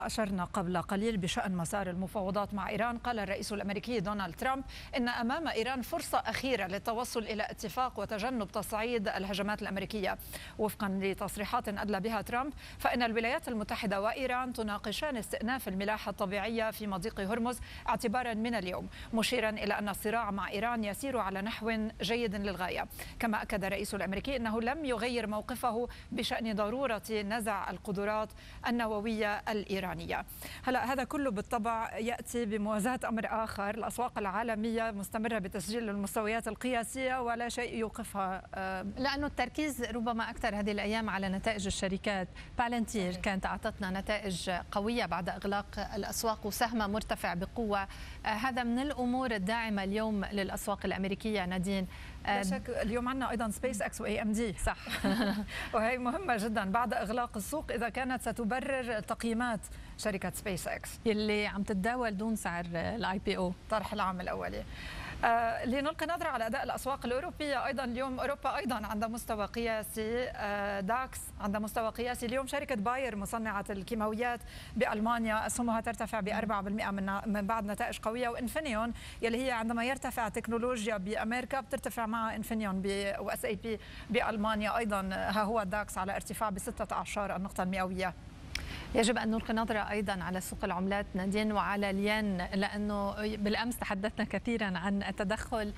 أشرنا قبل قليل بشأن مسار المفاوضات مع إيران. قال الرئيس الأمريكي دونالد ترامب إن أمام إيران فرصة أخيرة للتوصل إلى اتفاق وتجنب تصعيد الهجمات الأمريكية. وفقا لتصريحات أدلى بها ترامب، فإن الولايات المتحدة وإيران تناقشان استئناف الملاحة الطبيعية في مضيق هرمز اعتبارا من اليوم، مشيرا إلى أن الصراع مع إيران يسير على نحو جيد للغاية. كما أكد الرئيس الأمريكي أنه لم يغير موقفه بشأن ضرورة نزع القدرات النووية الإيرانية. هلا هذا كله بالطبع يأتي بموازاة أمر آخر، الأسواق العالمية مستمرة بتسجيل المستويات القياسية ولا شيء يوقفها، لأنه التركيز ربما أكثر هذه الأيام على نتائج الشركات. بالنتير كانت أعطتنا نتائج قوية بعد إغلاق الأسواق وسهمها مرتفع بقوة. هذا من الأمور الداعمة اليوم للأسواق الأمريكية. نادين، لا شك اليوم عندنا أيضا سبيس اكس واي ام دي، صح وهي مهمة جدا بعد إغلاق السوق إذا كانت ستبرر تقييمات شركة سبيس اكس اللي عم تتداول دون سعر الاي بي او، طرح العام الأولي. لنلقي نظرة على أداء الأسواق الأوروبية. أيضا اليوم أوروبا أيضا عندها مستوى قياسي، داكس عندها مستوى قياسي. اليوم شركة باير مصنعة الكيماويات بألمانيا أسهمها ترتفع ب4% من بعد نتائج قوية. وإنفينيون يلي هي عندما يرتفع تكنولوجيا بأمريكا بترتفع مع إنفينيون وأس اي بي بألمانيا. أيضا ها هو الداكس على ارتفاع ب16 النقطة المئوية. يجب أن نلقي نظرة أيضا على سوق العملات نادين وعلى الين، لأنه بالأمس تحدثنا كثيرا عن التدخل،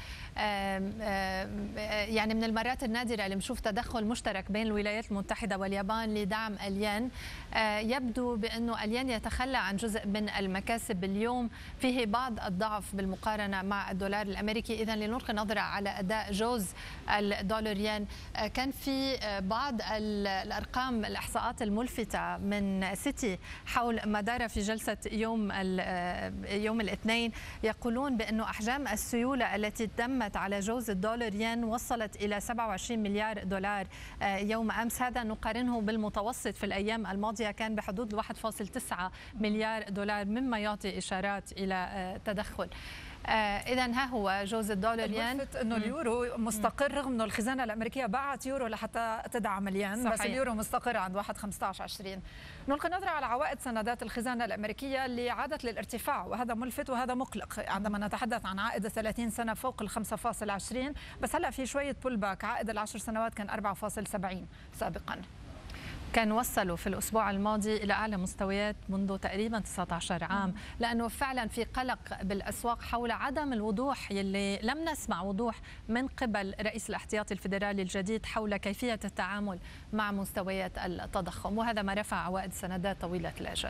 يعني من المرات النادرة اللي بنشوف تدخل مشترك بين الولايات المتحدة واليابان لدعم الين. يبدو بأنه الين يتخلى عن جزء من المكاسب اليوم، فيه بعض الضعف بالمقارنة مع الدولار الأمريكي. إذا لنلقي نظرة على أداء جوز الدولار ين. كان في بعض الأرقام الإحصاءات الملفتة من سيتي حول ما دار في جلسة يوم الاثنين. يقولون بأنه أحجام السيولة التي تمت على جوز الدولار ين وصلت إلى 27 مليار دولار يوم أمس. هذا نقارنه بالمتوسط في الأيام الماضية كان بحدود 1.9 مليار دولار، مما يعطي إشارات إلى تدخل. إذا ها هو جوز الدولار ين. الملفت انه اليورو مستقر رغم انه الخزانه الامريكيه باعت يورو لحتى تدعم الين، بس اليورو مستقر عند 1.1520. نلقي نظره على عوائد سندات الخزانه الامريكيه اللي عادت للارتفاع، وهذا ملفت وهذا مقلق عندما نتحدث عن عائد 30 سنه فوق ال 5.20، بس هلا في شويه بول باك. عائد ال10 سنوات كان 4.70 سابقا. كان وصلوا في الأسبوع الماضي إلى أعلى مستويات منذ تقريبا 19 عام، لأنه فعلا في قلق بالأسواق حول عدم الوضوح يلي لم نسمع وضوح من قبل رئيس الاحتياطي الفيدرالي الجديد حول كيفية التعامل مع مستويات التضخم، وهذا ما رفع عوائد السندات طويلة الأجل.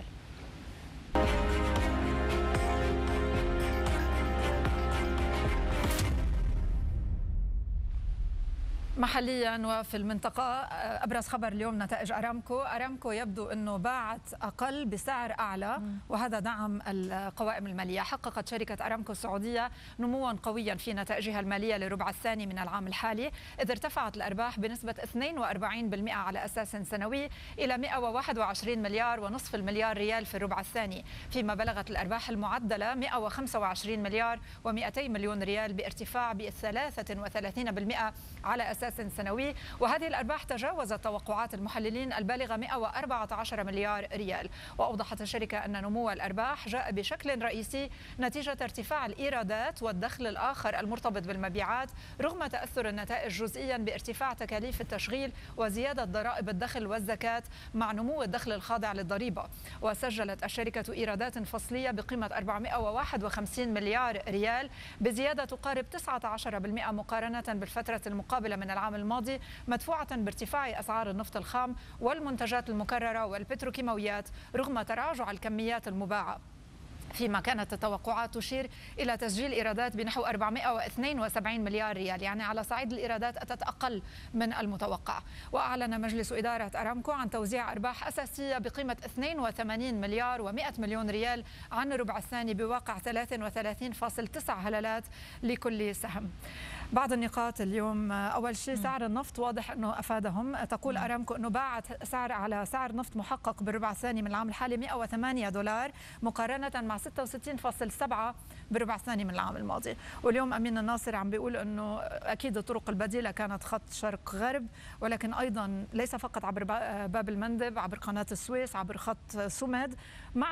محليا وفي المنطقة، أبرز خبر اليوم نتائج أرامكو يبدو أنه باعت أقل بسعر أعلى، وهذا دعم القوائم المالية. حققت شركة أرامكو السعودية نموا قويا في نتائجها المالية للربع الثاني من العام الحالي، إذ ارتفعت الأرباح بنسبة 42% على أساس سنوي إلى 121 مليار ونصف المليار ريال في الربع الثاني، فيما بلغت الأرباح المعدلة 125 مليار و200 مليون ريال بارتفاع ب 33% على أساس سنوي. وهذه الأرباح تجاوزت توقعات المحللين البالغة 114 مليار ريال. وأوضحت الشركة أن نمو الأرباح جاء بشكل رئيسي نتيجة ارتفاع الإيرادات والدخل الآخر المرتبط بالمبيعات، رغم تأثر النتائج جزئيا بارتفاع تكاليف التشغيل وزيادة ضرائب الدخل والزكاة مع نمو الدخل الخاضع للضريبة. وسجلت الشركة إيرادات فصلية بقيمة 451 مليار ريال بزيادة تقارب 19% مقارنة بالفترة المقابلة من العام الماضي، مدفوعة بارتفاع أسعار النفط الخام والمنتجات المكررة والبتروكيماويات رغم تراجع الكميات المباعة، فيما كانت التوقعات تشير إلى تسجيل إيرادات بنحو 472 مليار ريال، يعني على صعيد الإيرادات أتت أقل من المتوقع. وأعلن مجلس إدارة أرامكو عن توزيع أرباح أساسية بقيمة 82 مليار و100 مليون ريال عن الربع الثاني بواقع 33.9 هلالات لكل سهم. بعض النقاط اليوم. أول شيء سعر النفط واضح أنه أفادهم. تقول أرامكو أنه باعت على سعر نفط محقق بالربع الثاني من العام الحالي $108 مقارنة مع 66.7 بالربع الثاني من العام الماضي. واليوم أمين الناصر عم بيقول أنه أكيد الطرق البديلة كانت خط شرق غرب، ولكن أيضا ليس فقط عبر باب المندب، عبر قناة السويس، عبر خط سومد. مع